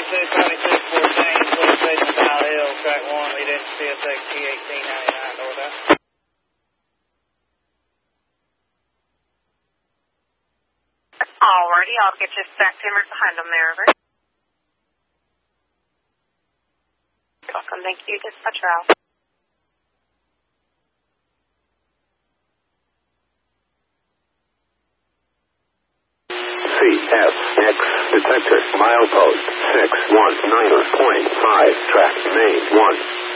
2214, police station Mile Hill, track 1, lead in CSX T1899, over that. Alrighty, I'll get you back timber behind them there, over. Welcome, thank you, dispatch route. CSX detector milepost 619.5 track main 1.